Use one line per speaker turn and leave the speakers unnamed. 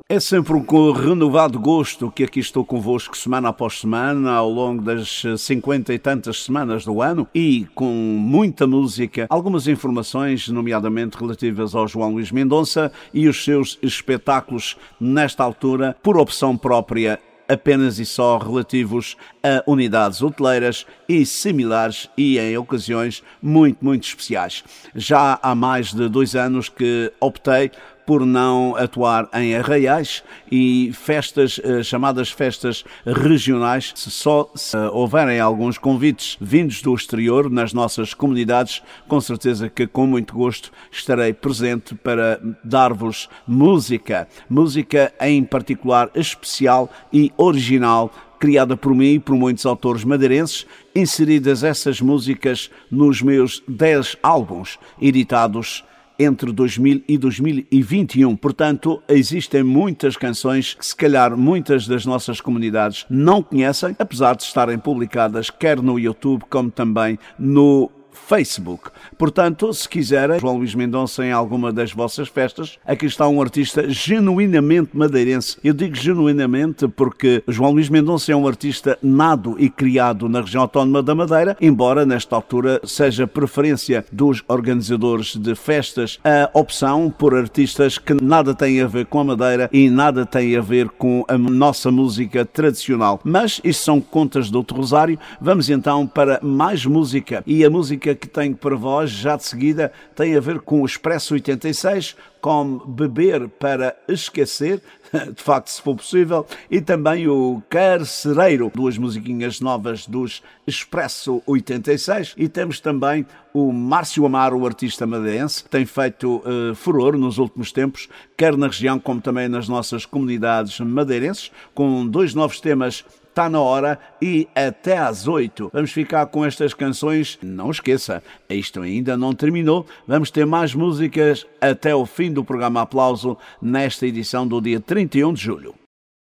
É sempre com renovado gosto que aqui estou convosco semana após semana, ao longo das 50 e tantas semanas do ano, e com muita música, algumas informações, nomeadamente relativas ao João Luís Mendonça e os seus espetáculos nesta altura, por opção própria, apenas e só relativos a unidades hoteleiras e similares e em ocasiões muito especiais. Já há mais de 2 anos que optei por não atuar em arraiais e festas, chamadas festas regionais, se houverem alguns convites vindos do exterior nas nossas comunidades, com certeza que com muito gosto estarei presente para dar-vos música em particular especial e original, criada por mim e por muitos autores madeirenses, inseridas essas músicas nos meus 10 álbuns editados entre 2000 e 2021. Portanto, existem muitas canções que se calhar muitas das nossas comunidades não conhecem, apesar de estarem publicadas quer no YouTube como também no Facebook. Portanto, se quiserem João Luís Mendonça em alguma das vossas festas, aqui está um artista genuinamente madeirense. Eu digo genuinamente porque João Luís Mendonça é um artista nado e criado na região autónoma da Madeira, embora nesta altura seja preferência dos organizadores de festas a opção por artistas que nada têm a ver com a Madeira e nada têm a ver com a nossa música tradicional. Mas isto são contas do outro rosário. Vamos então para mais música, e a música que tenho para vós, já de seguida, tem a ver com o Expresso 86, como Beber para Esquecer, de facto, se for possível, e também o Carcereiro, 2 musiquinhas novas dos Expresso 86, e temos também o Márcio Amaro, o artista madeirense, que tem feito furor nos últimos tempos, quer na região como também nas nossas comunidades madeirenses, com 2 novos temas. Está na hora e até às 8. Vamos ficar com estas canções. Não esqueça, isto ainda não terminou. Vamos ter mais músicas até o fim do programa Aplauso nesta edição do dia 31 de julho.